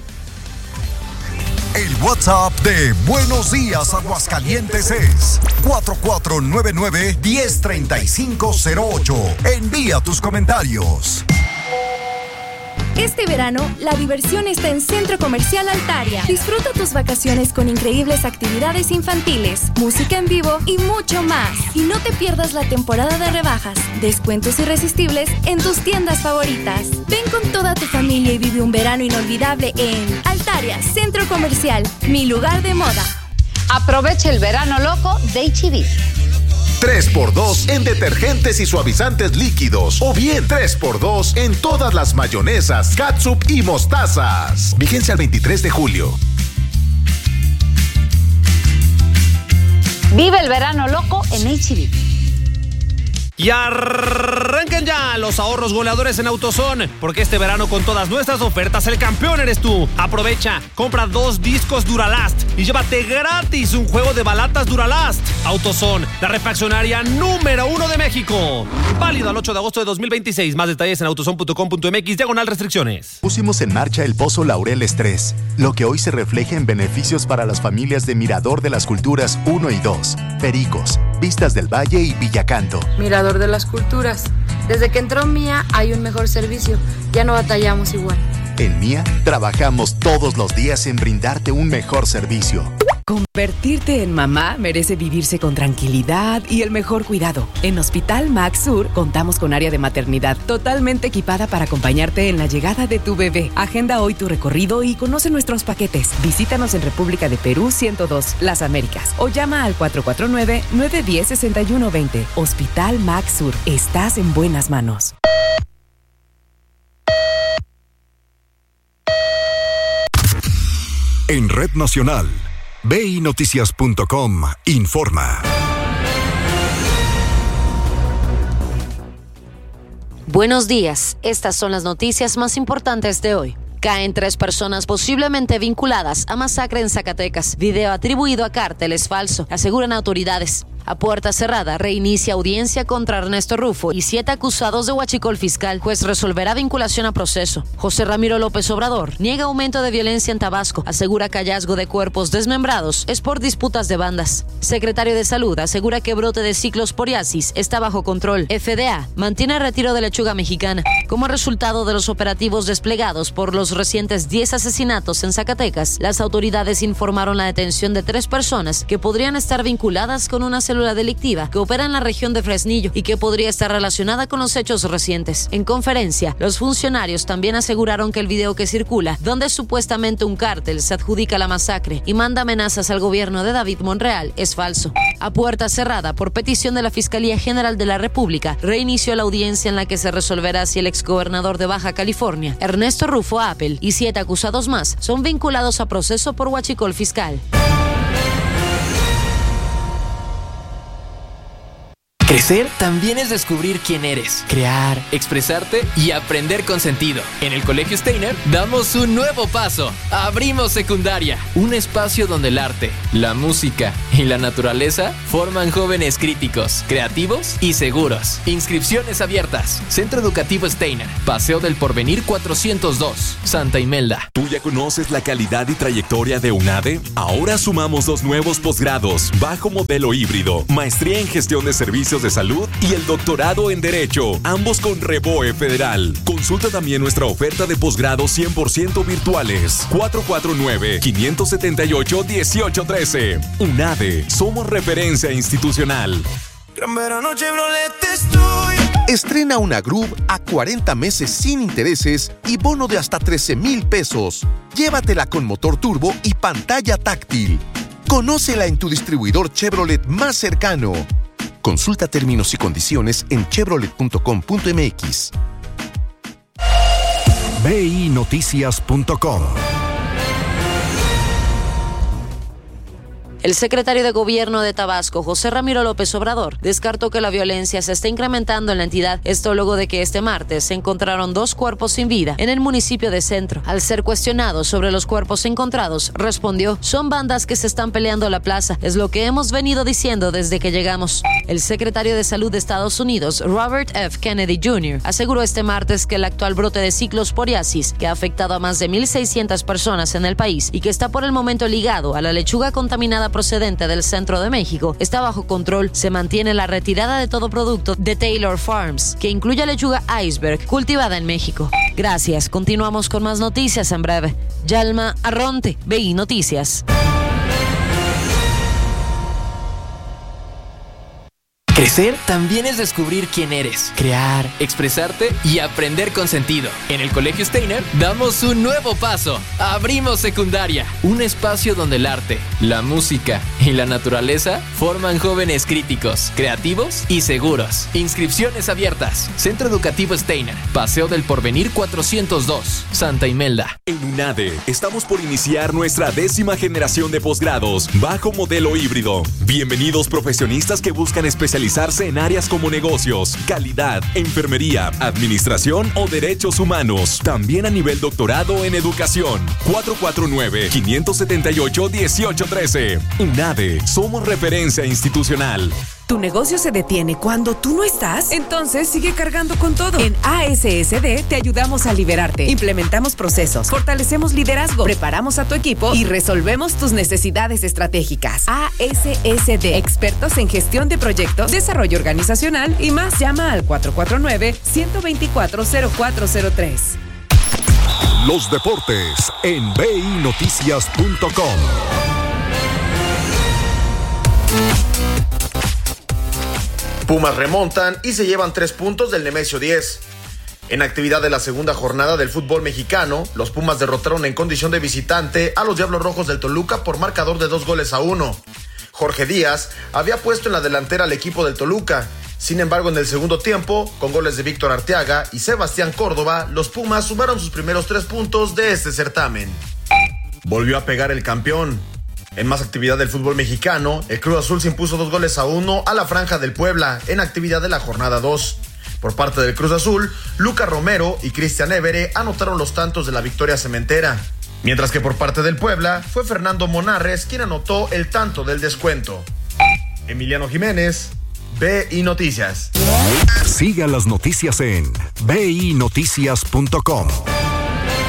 El WhatsApp de Buenos Días Aguascalientes es cuatro cuatro nueve nueve, uno cero tres cinco cero ocho. Envía tus comentarios. Este verano, la diversión está en Centro Comercial Altaria. Disfruta tus vacaciones con increíbles actividades infantiles, música en vivo y mucho más. Y no te pierdas la temporada de rebajas, descuentos irresistibles en tus tiendas favoritas. Ven con toda tu familia y vive un verano inolvidable en Altaria, Centro Comercial, mi lugar de moda. Aprovecha el verano loco de H E B. tres por dos en detergentes y suavizantes líquidos. O bien tres por dos en todas las mayonesas, catsup y mostazas. Vigencia al veintitrés de julio. Vive el verano loco en H E B. Y arranquen ya los ahorros goleadores en AutoZone, porque este verano con todas nuestras ofertas el campeón eres tú. Aprovecha, compra dos discos Duralast y llévate gratis un juego de balatas Duralast. AutoZone, la refaccionaria número uno de México. Válido al ocho de agosto de dos mil veintiséis. Más detalles en autozone punto com punto m x, diagonal restricciones. Pusimos en marcha el Pozo Laureles tres, lo que hoy se refleja en beneficios para las familias de Mirador de las Culturas uno y dos, Pericos, Vistas del Valle y Villacanto. Mirador de las Culturas. Desde que entró Mía hay un mejor servicio. Ya no batallamos igual. En Mía trabajamos todos los días en brindarte un mejor servicio. Convertirte en mamá merece vivirse con tranquilidad y el mejor cuidado. En Hospital Max Sur contamos con área de maternidad totalmente equipada para acompañarte en la llegada de tu bebé. Agenda hoy tu recorrido y conoce nuestros paquetes. Visítanos en República de Perú ciento dos, Las Américas, o llama al cuatro cuatro nueve, nueve uno cero, seis uno dos cero. Hospital Max Sur. Estás en buenas manos. En Red Nacional, B I Noticias punto com informa. Buenos días, estas son las noticias más importantes de hoy. Caen tres personas posiblemente vinculadas a masacre en Zacatecas. Video atribuido a cárteles falso, aseguran autoridades. A puerta cerrada, reinicia audiencia contra Ernesto Rufo y siete acusados de huachicol fiscal. Juez resolverá vinculación a proceso. José Ramiro López Obrador niega aumento de violencia en Tabasco. Asegura que hallazgo de cuerpos desmembrados es por disputas de bandas. Secretario de Salud asegura que brote de ciclosporiasis está bajo control. F D A mantiene retiro de lechuga mexicana. Como resultado de los operativos desplegados por los recientes diez asesinatos en Zacatecas, las autoridades informaron la detención de tres personas que podrían estar vinculadas con una célula delictiva que opera en la región de Fresnillo y que podría estar relacionada con los hechos recientes. En conferencia, los funcionarios también aseguraron que el video que circula, donde supuestamente un cártel se adjudica la masacre y manda amenazas al gobierno de David Monreal, es falso. A puerta cerrada, por petición de la Fiscalía General de la República, reinició la audiencia en la que se resolverá si el exgobernador de Baja California, Ernesto Rufo Appel, y siete acusados más son vinculados a proceso por huachicol fiscal. Crecer también es descubrir quién eres, crear, expresarte y aprender con sentido. En el Colegio Steiner damos un nuevo paso. Abrimos secundaria, un espacio donde el arte, la música y la naturaleza forman jóvenes críticos, creativos y seguros. Inscripciones abiertas. Centro Educativo Steiner, Paseo del Porvenir cuatrocientos dos, Santa Imelda. ¿Tú ya conoces la calidad y trayectoria de UNADE? Ahora sumamos dos nuevos posgrados, bajo modelo híbrido, maestría en gestión de servicios de salud y el doctorado en Derecho, ambos con Reboe Federal. Consulta también nuestra oferta de posgrado cien por ciento virtuales. cuatro cuatro nueve, cinco siete ocho, uno ocho uno tres. UNADE, somos referencia institucional. Gran verano Chevrolet estoy. Estrena una Groove a cuarenta meses sin intereses y bono de hasta trece mil pesos. Llévatela con motor turbo y pantalla táctil. Conócela en tu distribuidor Chevrolet más cercano. Consulta términos y condiciones en chevrolet punto com punto m x. B I Noticias punto com. El secretario de Gobierno de Tabasco, José Ramiro López Obrador, descartó que la violencia se está incrementando en la entidad, esto luego de que este martes se encontraron dos cuerpos sin vida en el municipio de Centro. Al ser cuestionado sobre los cuerpos encontrados, respondió: son bandas que se están peleando la plaza, es lo que hemos venido diciendo desde que llegamos. El secretario de Salud de Estados Unidos, Robert F. Kennedy junior, aseguró este martes que el actual brote de ciclosporiasis, que ha afectado a más de mil seiscientas personas en el país y que está por el momento ligado a la lechuga contaminada procedente del centro de México, está bajo control. Se mantiene la retirada de todo producto de Taylor Farms, que incluye lechuga iceberg cultivada en México. Gracias. Continuamos con más noticias en breve. Yalma Arronte, B I Noticias. Crecer también es descubrir quién eres, crear, expresarte y aprender con sentido. En el Colegio Steiner damos un nuevo paso. Abrimos secundaria, un espacio donde el arte, la música y la naturaleza forman jóvenes críticos, creativos y seguros. Inscripciones abiertas. Centro Educativo Steiner, Paseo del Porvenir cuatrocientos dos, Santa Imelda. En UNADE estamos por iniciar nuestra décima generación de posgrados bajo modelo híbrido. Bienvenidos profesionistas que buscan especializarse en áreas como negocios, calidad, enfermería, administración o derechos humanos. También a nivel doctorado en educación. cuatro cuatro nueve, cinco siete ocho, uno ocho uno tres. UNADE, somos referencia institucional. ¿Tu negocio se detiene cuando tú no estás? Entonces sigue cargando con todo. En A S S D te ayudamos a liberarte. Implementamos procesos, fortalecemos liderazgo, preparamos a tu equipo y resolvemos tus necesidades estratégicas. A S S D, expertos en gestión de proyectos, desarrollo organizacional y más. Llama al cuatro cuatro nueve, uno dos cuatro, cero cuatro cero tres. Los deportes en B I Noticias punto com. Pumas remontan y se llevan tres puntos del Nemesio diez. En actividad de la segunda jornada del fútbol mexicano, los Pumas derrotaron en condición de visitante a los Diablos Rojos del Toluca por marcador de dos goles a uno. Jorge Díaz había puesto en la delantera al equipo del Toluca. Sin embargo, en el segundo tiempo, con goles de Víctor Arteaga y Sebastián Córdoba, los Pumas sumaron sus primeros tres puntos de este certamen. Volvió a pegar el campeón. En más actividad del fútbol mexicano, el Cruz Azul se impuso dos goles a uno a la Franja del Puebla en actividad de la jornada dos. Por parte del Cruz Azul, Lucas Romero y Cristian Évere anotaron los tantos de la victoria cementera. Mientras que por parte del Puebla, fue Fernando Monarres quien anotó el tanto del descuento. Emiliano Jiménez, B I Noticias. Siga las noticias en b i noticias punto com.